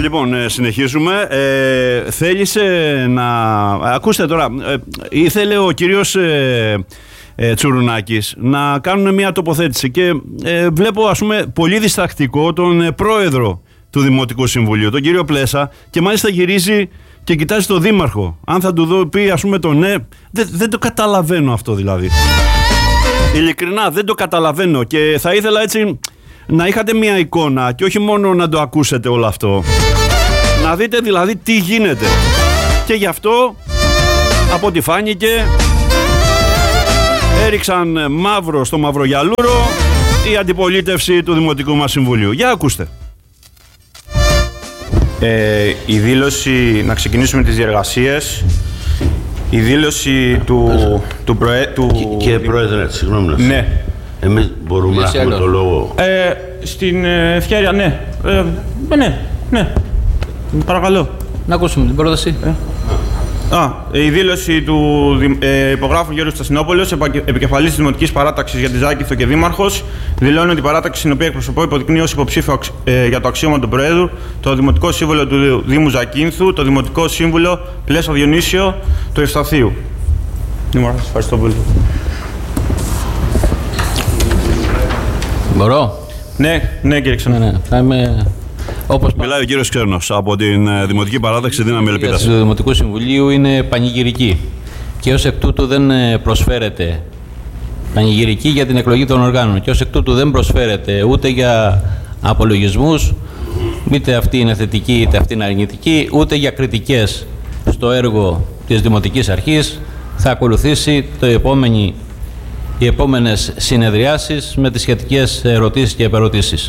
Λοιπόν, συνεχίζουμε. Θέλησε να... Ακούστε τώρα, ήθελε ο κύριος Τσουρουνάκης να κάνουν μια τοποθέτηση και βλέπω, ας πούμε, πολύ διστακτικό τον πρόεδρο του Δημοτικού Συμβουλίου, τον κύριο Πλέσα, και μάλιστα γυρίζει και κοιτάζει τον δήμαρχο. Αν θα του πει, ας πούμε, το ναι, δεν το καταλαβαίνω αυτό δηλαδή. Ειλικρινά δεν το καταλαβαίνω και θα ήθελα έτσι να είχατε μια εικόνα και όχι μόνο να το ακούσετε όλο αυτό. Να δείτε δηλαδή τι γίνεται. Και γι' αυτό, από ό,τι φάνηκε, έριξαν μαύρο στο μαυρογιαλούρο η αντιπολίτευση του Δημοτικού μας Συμβουλίου. Για ακούστε. Η δήλωση, να ξεκινήσουμε τις διεργασίες. Η δήλωση του Κύριε Πρόεδρε, συγγνώμη. Ναι. Εμείς μπορούμε να έχουμε το λόγο. Στην ευκαιρία, ναι. Ναι. Παρακαλώ. Να ακούσουμε την πρόταση. Η δήλωση του υπογράφου Γιώργου Στασινόπουλος, επικεφαλής της Δημοτικής Παράταξης για τη Ζάκυνθο και Δήμαρχος, δηλώνει ότι η παράταξη στην οποία εκπροσωπώ υποδεικνύει ως υποψήφιο για το αξίωμα του Προέδρου το Δημοτικό Σύμβουλο του Δήμου Ζακύνθου, το Δημοτικό Σύμβουλο Πλέσα Διονύσιο του Ευσταθείου. Δήμαρχος, ευχαριστώ πολύ. Μπορώ? Ναι, κύριε Ξενό. Ναι. Θα είμαι... Μιλάει ο κύριος Ξέρνος από την Δημοτική Παράταξη Δύναμη Ελπίδας. Η του Δημοτικού Συμβουλίου είναι πανηγυρική και ως εκ τούτου δεν προσφέρεται πανηγυρική για την εκλογή των οργάνων και ως εκ τούτου δεν προσφέρεται ούτε για απολογισμούς, είτε αυτή είναι θετική είτε αυτή είναι αρνητική, ούτε για κριτικές στο έργο της Δημοτικής Αρχής. Θα ακολουθήσει οι επόμενες συνεδριάσεις με τις σχετικές ερωτήσεις και επερωτήσεις.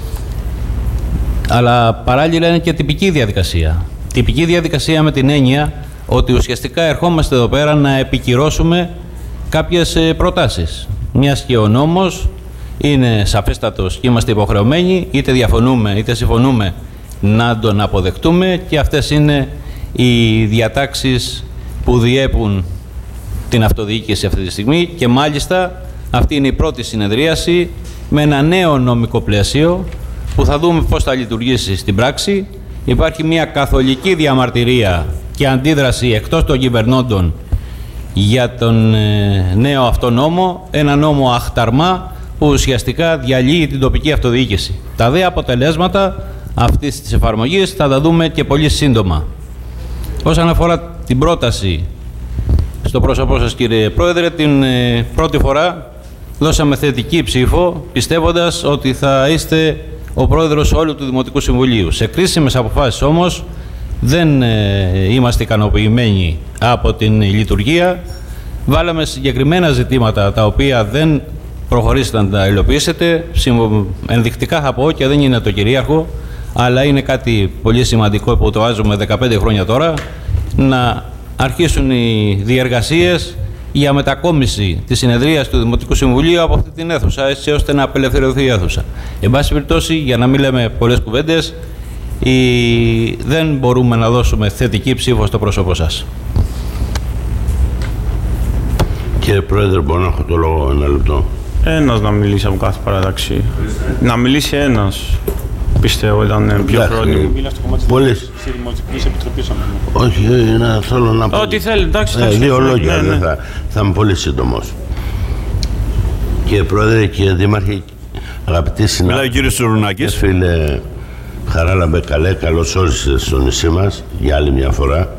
Αλλά παράλληλα είναι και τυπική διαδικασία. Τυπική διαδικασία με την έννοια ότι ουσιαστικά ερχόμαστε εδώ πέρα να επικυρώσουμε κάποιες προτάσεις. Μιας και ο νόμος είναι σαφέστατος και είμαστε υποχρεωμένοι, είτε διαφωνούμε είτε συμφωνούμε, να τον αποδεχτούμε, και αυτές είναι οι διατάξεις που διέπουν την αυτοδιοίκηση αυτή τη στιγμή, και μάλιστα αυτή είναι η πρώτη συνεδρίαση με ένα νέο νομικό πλαίσιο που θα δούμε πώς θα λειτουργήσει στην πράξη. Υπάρχει μια καθολική διαμαρτυρία και αντίδραση εκτός των κυβερνώντων για τον νέο αυτό νόμο, ένα νόμο αχταρμά που ουσιαστικά διαλύει την τοπική αυτοδιοίκηση. Τα δε αποτελέσματα αυτής της εφαρμογής θα τα δούμε και πολύ σύντομα. Όσον αφορά την πρόταση στο πρόσωπό σας, κύριε Πρόεδρε, την πρώτη φορά δώσαμε θετική ψήφο, πιστεύοντας ότι θα είστε ο πρόεδρος όλου του Δημοτικού Συμβουλίου. Σε κρίσιμες αποφάσεις όμως δεν είμαστε ικανοποιημένοι από την λειτουργία. Βάλαμε συγκεκριμένα ζητήματα τα οποία δεν προχωρήσατε να τα υλοποιήσετε. Ενδεικτικά θα πω, και δεν είναι το κυρίαρχο, αλλά είναι κάτι πολύ σημαντικό που το βάζουμε 15 χρόνια τώρα, να αρχίσουν οι διεργασίες για μετακόμιση της συνεδρίας του Δημοτικού Συμβουλίου από αυτή την αίθουσα, έτσι ώστε να απελευθερωθεί η αίθουσα. Εν πάση περιπτώσει, για να μην λέμε πολλές κουβέντες, δεν μπορούμε να δώσουμε θετική ψήφο στο πρόσωπό σας. Κύριε Πρόεδρε, μπορώ να έχω το λόγο ένα λεπτό? Ένας να μιλήσει από κάθε παράταξη. Να μιλήσει ένας. Πιστεύω ήταν πιο χρόνο. Πολύ. Όχι, θέλω να πω. Ό,τι θέλει, εντάξει. Δύο λόγια, θα είμαι πολύ σύντομος. Κύριε Πρόεδρε, κύριε Δήμαρχε, αγαπητοί συνάδελφοι. Μιλάει ο κύριος Τσουρουνάκης. Φίλε Χαράλαμπε, καλώς όρισες στο νησί μας για άλλη μια φορά.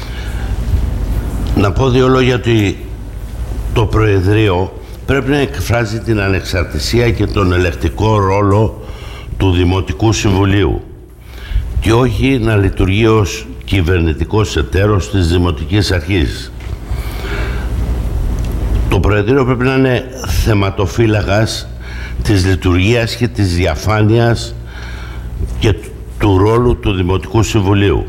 Να πω δύο λόγια ότι το Προεδρείο πρέπει να εκφράζει την ανεξαρτησία και τον ελεκτικό ρόλο του Δημοτικού Συμβουλίου και όχι να λειτουργεί ως κυβερνητικός εταίρος της Δημοτικής Αρχής. Το Προεδρείο πρέπει να είναι θεματοφύλακας της λειτουργίας και της διαφάνειας και του ρόλου του Δημοτικού Συμβουλίου.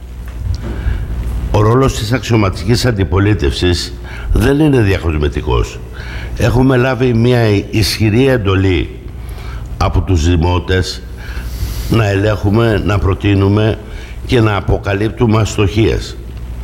Ο ρόλος της αξιωματικής αντιπολίτευσης δεν είναι διακοσμητικός. Έχουμε λάβει μια ισχυρή εντολή από τους δημότες να ελέγχουμε, να προτείνουμε και να αποκαλύπτουμε αστοχίες.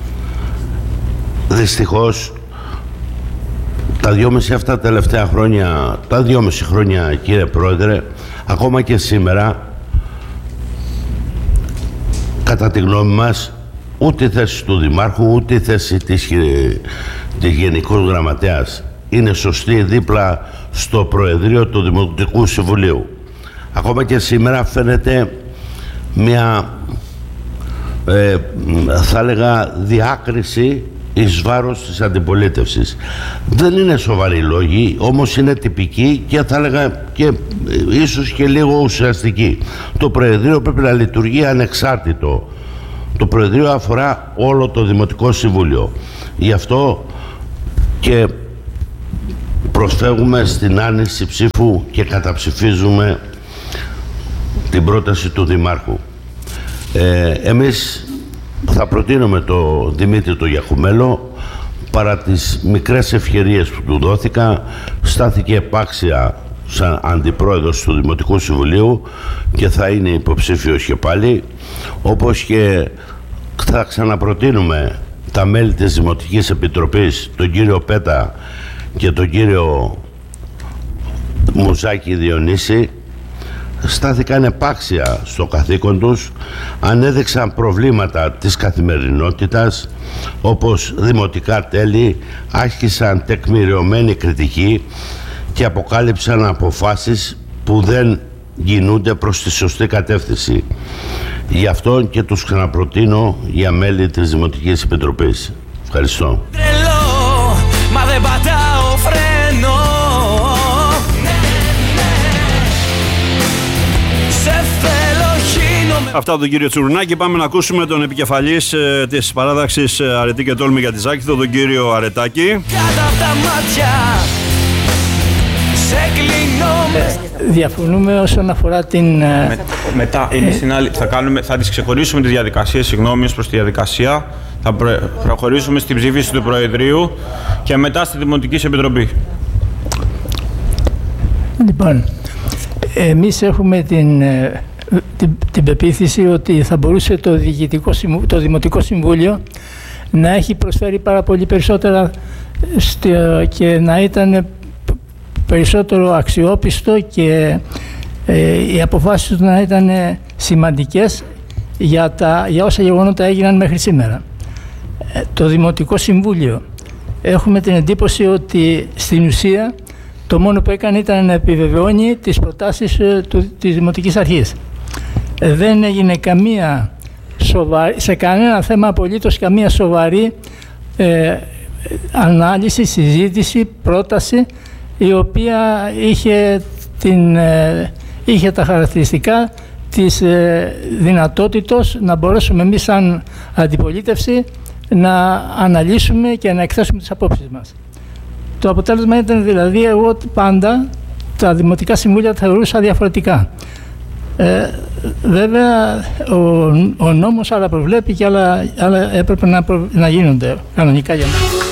Δυστυχώς, τα 2,5 αυτά τελευταία χρόνια, τα 2,5 χρόνια, κύριε Πρόεδρε, ακόμα και σήμερα κατά τη γνώμη μας, ούτε η θέση του Δημάρχου, ούτε η θέση της Γενικός Γραμματέας είναι σωστή δίπλα στο Προεδρείο του Δημοτικού Συμβουλίου. Ακόμα και σήμερα φαίνεται μια, θα έλεγα, διάκριση εις βάρος της αντιπολίτευσης. Δεν είναι σοβαροί λόγοι, όμως είναι τυπικοί και θα έλεγα και ίσως και λίγο ουσιαστικοί. Το Προεδρείο πρέπει να λειτουργεί ανεξάρτητο. Το Προεδρείο αφορά όλο το Δημοτικό Συμβούλιο. Γι' αυτό και προσφεύγουμε στην άνηση ψήφου και καταψηφίζουμε την πρόταση του Δημάρχου. Εμείς θα προτείνουμε το Δημήτρη το Γιαχουμέλο. Παρά τις μικρές ευκαιρίες που του δόθηκα, στάθηκε επάξια σαν αντιπρόεδρος του Δημοτικού Συμβουλίου και θα είναι υποψήφιος και πάλι, όπως και θα ξαναπροτείνουμε τα μέλη της Δημοτικής Επιτροπής, τον κύριο Πέτα και τον κύριο Μουζάκη Διονύση. Στάθηκαν επάξια στο καθήκον τους, ανέδειξαν προβλήματα της καθημερινότητας, όπως δημοτικά τέλη, άσκησαν τεκμηριωμένη κριτική και αποκάλυψαν αποφάσεις που δεν κινούνται προς τη σωστή κατεύθυνση. Γι' αυτό και τους ξαναπροτείνω για μέλη της Δημοτικής Επιτροπής. Ευχαριστώ. Αυτά από τον κύριο Τσουρουνάκη. Πάμε να ακούσουμε τον επικεφαλής της παράταξης Αρετή και Τόλμη για τη Ζάκηθο, τον κύριο Αρετάκη. Διαφωνούμε όσον αφορά την... Μετά είναι στην άλλη, θα τις ξεχωρίσουμε τις διαδικασίες, συγγνώμη, προς τη διαδικασία. Θα προχωρήσουμε στην ψήφιση του Προεδρείου και μετά στη Δημοτική Επιτροπή. Λοιπόν, εμείς έχουμε την πεποίθηση ότι θα μπορούσε το Δημοτικό Συμβούλιο να έχει προσφέρει πάρα πολύ περισσότερα και να ήταν περισσότερο αξιόπιστο και οι αποφάσεις του να ήταν σημαντικές για όσα γεγονότα έγιναν μέχρι σήμερα. Το Δημοτικό Συμβούλιο, έχουμε την εντύπωση ότι στην ουσία το μόνο που έκανε ήταν να επιβεβαιώνει τις προτάσεις της Δημοτικής Αρχής. Δεν έγινε σε κανένα θέμα απολύτως καμία σοβαρή ανάλυση, συζήτηση, πρόταση η οποία είχε τα χαρακτηριστικά της δυνατότητος να μπορέσουμε εμείς σαν αντιπολίτευση να αναλύσουμε και να εκθέσουμε τις απόψεις μας. Το αποτέλεσμα ήταν δηλαδή, εγώ πάντα τα Δημοτικά Συμβούλια τα θεωρούσα διαφορετικά. Βέβαια ο νόμος άλλα προβλέπει και άλλα έπρεπε να γίνονται κανονικά για μένα.